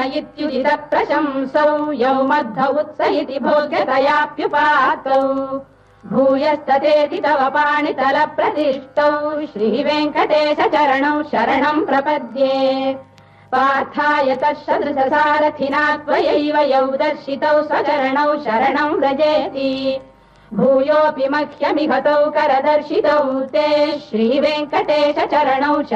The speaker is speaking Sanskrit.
इत्युदित प्रशंसौ यौ मध्व उत्स इति भोग्यतयाप्युपातौ भूयस्ततेति तव पाणितल प्रतिष्ठौ श्रीवेङ्कटेश चरणौ शरणम् प्रपद्ये पार्थाय तत्सदृशसारथिना त्वयैव यौ दर्शितौ स्वचरणौ शरणम् व्रजेति भूयोऽपि मह्यमिहतौ करदर्शितौ ते श्रीवेङ्कटेश चरणौ